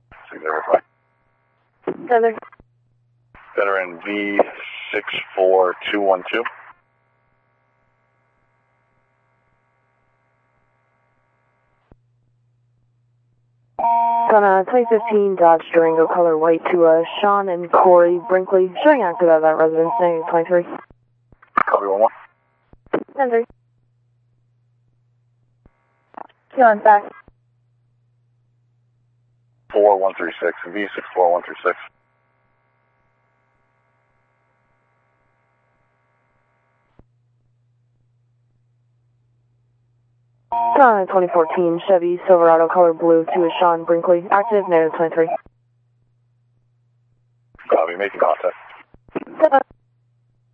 verify. Center. Veteran V64212. On a 2015 Dodge Durango color white to Sean and Corey Brinkley, showing active at that residence, name 23. Copy 1-1. Center. Sean back. 4136, V64136. On a 2014 Chevy Silverado color blue to Sean Brinkley, active, negative 23.